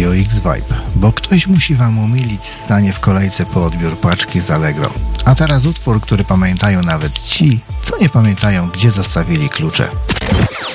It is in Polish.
Radio X Vibe, bo ktoś musi wam umilić stanie w kolejce po odbiór paczki z Allegro. A teraz utwór, który pamiętają nawet ci, co nie pamiętają, gdzie zostawili klucze.